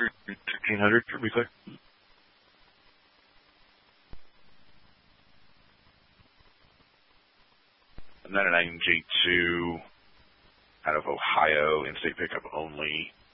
1600, to be clear. And then an AMG2 out of Ohio, in-state pickup only.